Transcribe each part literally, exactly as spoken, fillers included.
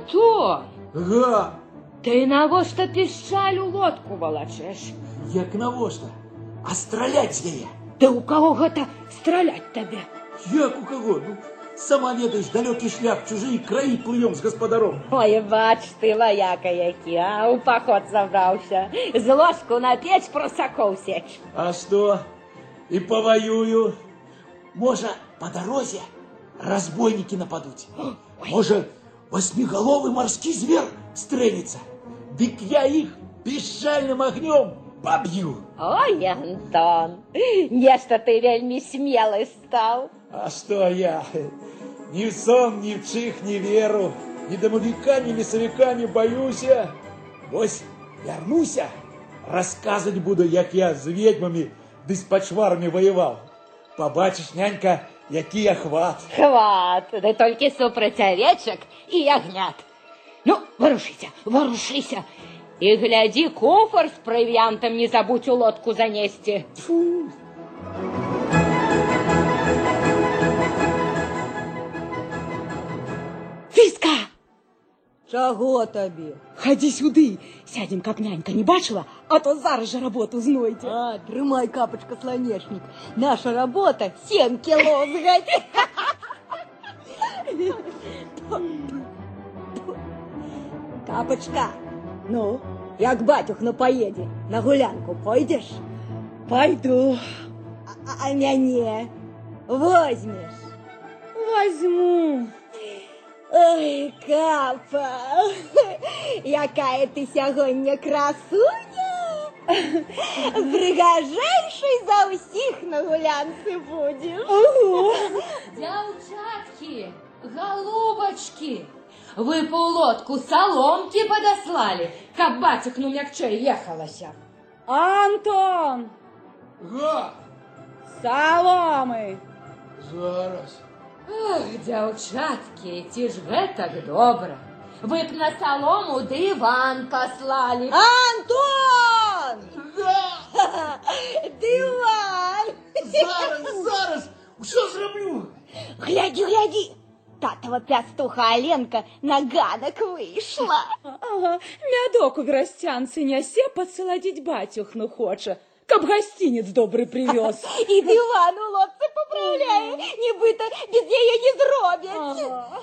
Антон! Га! Ты навошта пішчаль у лодку валачэш? Як навошта? А страляць з яе? Ты у каго гэта страляць табе? Як у каго? Ну, сама ведаеш, далёкі шлях, чужыя краі плывём з гаспадаром. Ой, бач ты, вояка які, а у паход забраўся. З ложку на печ просакоў сеч. А што? І паваюю. Можа, па дарозе разбойнікі нападуць. Можа, восьмиголовый морский зверь стрелится. Дык я их пішчальным агнём побью. Ой, Антон, нешта ты вельмі смелый стал. А что я? Ни в сон, ни в чих не веру. Ни домовика, ни лесовика не боюся. Вось вернуся, рассказывать буду, як я з ведьмами да с почварами воевал. Побачишь, нянька, які я хват. Хват, да толькі супраць авечак і ягнят. Ну, варушыся, варушыся. І гляди, кофр с провиантом не забудь у лодку занести. Фу. Фіска! Чаго табе? Ходи сюды, сядем, как нянька, не бачила, а то зараз же работу знойдзе. А, трымай, капочка, слонешник. Наша работа семь кило сгодит. Капочка, ну, як батюх на поеде, на гулянку пойдешь? Пойду. А, а мяне возьмешь? Возьму. Ой, Капа, якая ты сягоння красуня. Прыгажэйшай за ўсіх на гулянцы будзеш. Дзяўчаткі, голубочки, вы по лодку соломки подослали, каб батюхну мягчэй ехалася. Антон! Га! Соломы! Зараз. Ох, дзяўчаткі, ці ж гэтак добра. Вы б на солому диван послали. Антон! Га! Диван! Зараз, зараз! Усё зраблю! Гляди, гляди! Татова пястуха Аленка на ганок вышла. Ага, мядок у верастянцы нясе подсаладзіць батюхну хоча, каб гостинец добрый привез. И диван у лодцы поправляет, нібыта без яе не зробяць. Ага.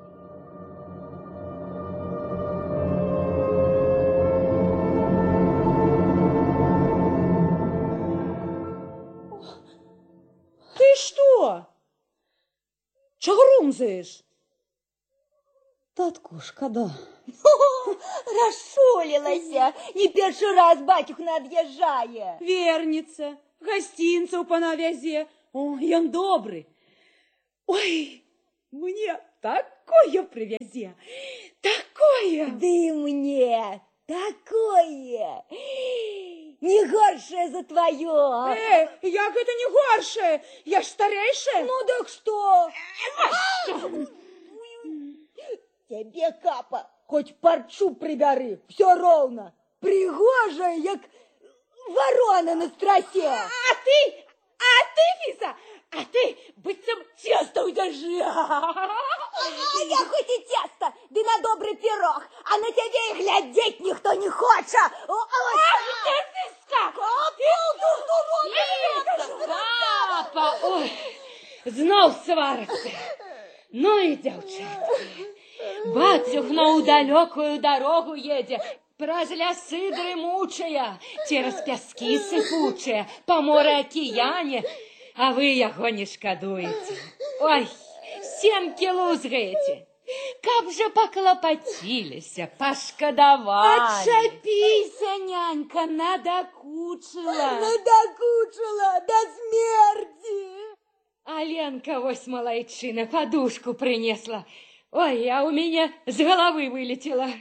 Ты что? Чого румзаешь? Татку шкода. Расшолілася. Не перший раз батюхна ад'язджае. Верница, гостинцев по навязе. О, ён добрый. Ой, мне такое привязе. Такое. Ды мне такое. Не горшее за твое. Э, як это не горшее? Я ж старейшая. Ну так что? Тебе, Капа, хоть парчу прибяры, все ровно. Пригожая, як ворона на страсе. А ты, а ты, Фиса, а ты быццам цеста удержи. А я хоть и тесто, да на добрый пирог, а на тебе и глядеть никто не хочет. Ах ты, Фиска! Папа, ой, знов свараться. Ну и дзяўчатки. Батюхна ў далёкую дорогу едзе, праз лясы дрымучыя, цераз пяскі сыпучыя, па моры акіяне, а вы яго не шкадуеце. Ой, сем кіло згэце. Каб же поклопотилися, пошкодовали. Отчепися, нянька, надокучила. Надокучила до смерти. А Ленка, вось малайчина, подушку принесла. Ой, а у меня с головы вылетела.